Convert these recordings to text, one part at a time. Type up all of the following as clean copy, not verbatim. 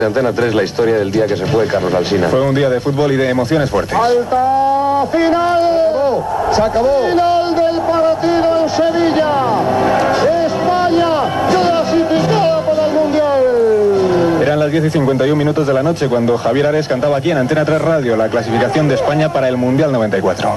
Antena 3, la historia del día que se fue Carlos Alsina. Fue un día de fútbol y de emociones fuertes. ¡Falta final! ¡Se acabó! ¡Final del partido en Sevilla! ¡España clasificada para el Mundial! Eran las 10:51 de la noche cuando Javier Ares cantaba aquí en Antena 3 Radio la clasificación de España para el Mundial 94.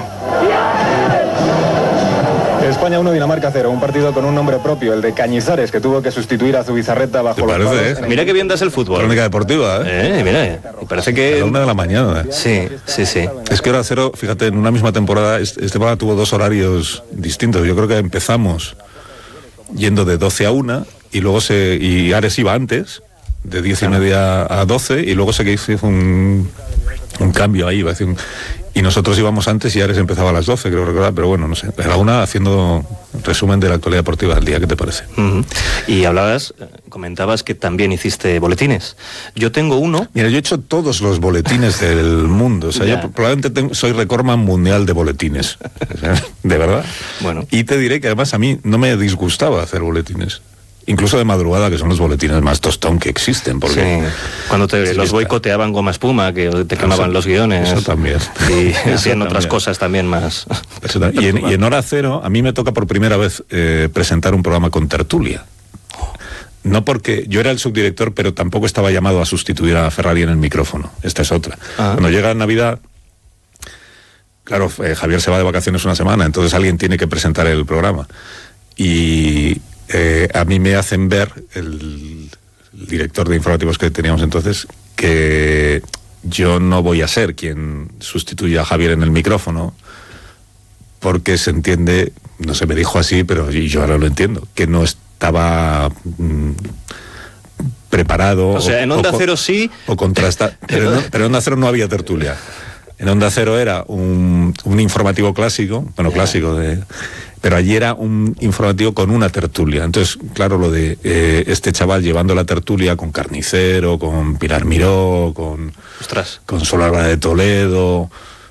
España 1, Dinamarca 0, un partido con un nombre propio, el de Cañizares, que tuvo que sustituir a Zubizarreta bajo los palos. Mira qué bien das el fútbol. Crónica deportiva, Mira, me parece que... A la 1 de la mañana. Sí. Es que Hora Cero, fíjate, en una misma temporada, este programa tuvo dos horarios distintos. Yo creo que empezamos yendo de 12 a 1, y luego y Ares iba antes, de 10:30 a 12, y luego se hizo un cambio ahí, y nosotros íbamos antes y Ares empezaba a las 12, creo recordar, pero bueno, no sé. Era una haciendo resumen de la actualidad deportiva del día, ¿qué te parece? Y comentabas que también hiciste boletines. Yo tengo uno... Mira, yo he hecho todos los boletines del mundo, o sea, yo probablemente soy recordman mundial de boletines, de verdad. Bueno. Y te diré que además a mí no me disgustaba hacer boletines. Incluso de madrugada, que son los boletines más tostón que existen. Porque cuando los boicoteaban goma espuma, que te quemaban los guiones. Eso también. Y hacían otras cosas también más. Y en Hora Cero, a mí me toca por primera vez presentar un programa con tertulia. No porque yo era el subdirector, pero tampoco estaba llamado a sustituir a Ferrari en el micrófono. Esta es otra. Cuando llega Navidad, claro, Javier se va de vacaciones una semana, entonces alguien tiene que presentar el programa. Y... a mí me hacen ver, el director de informativos que teníamos entonces, que yo no voy a ser quien sustituya a Javier en el micrófono, porque se entiende, no sé, me dijo así, pero yo ahora lo entiendo, que no estaba preparado. O sea, en Onda Cero sí. O contrastar. Pero en Onda Cero no había tertulia. En Onda Cero era un informativo clásico, clásico pero allí era un informativo con una tertulia. Entonces, claro, lo de este chaval llevando la tertulia con Carnicero, con Pilar Miró, con Sol Álvarez de Toledo,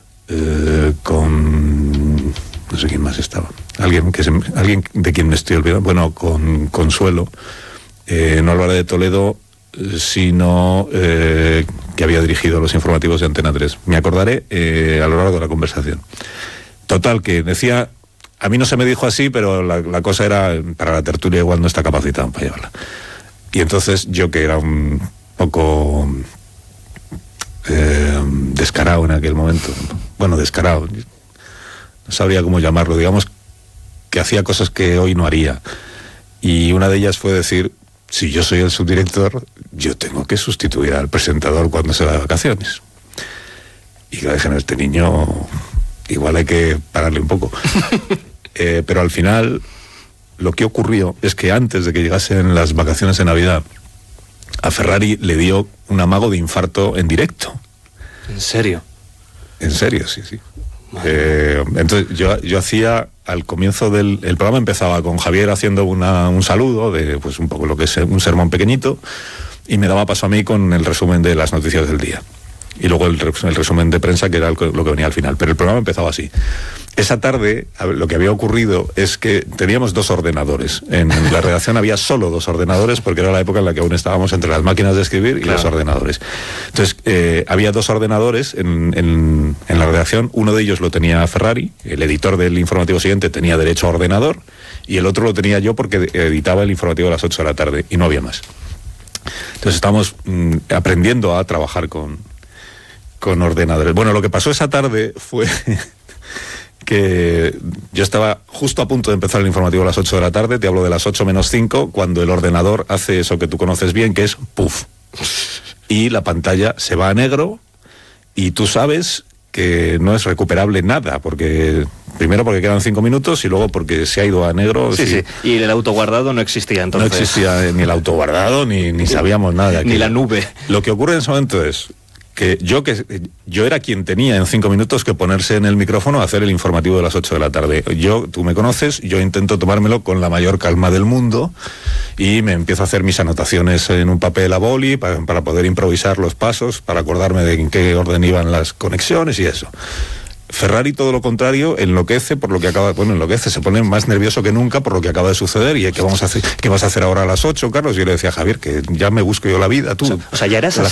con... no sé quién más estaba. Alguien de quien me estoy olvidando. Bueno, con Consuelo. No Álvarez de Toledo, sino que había dirigido los informativos de Antena 3. Me acordaré a lo largo de la conversación. Total, que decía... A mí no se me dijo así, pero la cosa era, para la tertulia igual no está capacitado para llevarla. Y entonces yo, que era un poco descarado en aquel momento, descarado, no sabría cómo llamarlo, digamos que hacía cosas que hoy no haría. Y una de ellas fue decir, si yo soy el subdirector, yo tengo que sustituir al presentador cuando se va de vacaciones. Y claro, dije, este niño igual hay que pararle un poco. Pero al final lo que ocurrió es que antes de que llegasen las vacaciones de Navidad, a Ferrari le dio un amago de infarto en directo. ¿En serio? En serio, sí. Entonces yo hacía, al comienzo el programa empezaba con Javier haciendo un saludo de pues un poco lo que es un sermón pequeñito, y me daba paso a mí con el resumen de las noticias del día. Y luego el resumen de prensa, que era lo que venía al final. Pero el programa empezaba así. Esa tarde, lo que había ocurrido es que teníamos dos ordenadores. En la redacción había solo dos ordenadores, porque era la época en la que aún estábamos entre las máquinas de escribir y los ordenadores. Entonces, había dos ordenadores en la redacción. Uno de ellos lo tenía Ferrari, el editor del informativo siguiente tenía derecho a ordenador, y el otro lo tenía yo porque editaba el informativo a las 8 de la tarde, y no había más. Entonces estábamos aprendiendo a trabajar con ordenadores. Bueno, lo que pasó esa tarde fue que yo estaba justo a punto de empezar el informativo a las 8 de la tarde, te hablo de las 8 menos 5, cuando el ordenador hace eso que tú conoces bien, que es ¡puf! Y la pantalla se va a negro, y tú sabes que no es recuperable nada, primero porque quedan 5 minutos, y luego porque se ha ido a negro. Sí. Y el autoguardado no existía entonces. No existía ni el autoguardado, ni sabíamos nada. Ni la nube. Lo que ocurre en ese momento es que yo era quien tenía en 5 minutos que ponerse en el micrófono a hacer el informativo de las 8 de la tarde. Tú me conoces, yo intento tomármelo con la mayor calma del mundo, y me empiezo a hacer mis anotaciones en un papel a boli para poder improvisar los pasos, para acordarme de en qué orden iban las conexiones y eso. Ferrari, todo lo contrario, enloquece por lo que acaba, enloquece, se pone más nervioso que nunca por lo que acaba de suceder. ¿Y qué vamos a hacer? ¿Qué vas a hacer ahora a las 8, Carlos? Yo le decía a Javier que ya me busco yo la vida, tú. O sea, ya eras